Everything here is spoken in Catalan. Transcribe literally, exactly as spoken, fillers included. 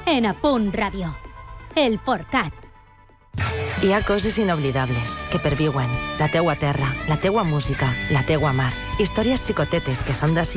en A Punt Ràdio. El Forcat. Hi ha coses inoblidables que perviuen. La teua terra, la teua música, la teua mar. Històries xicotetes que són d'ací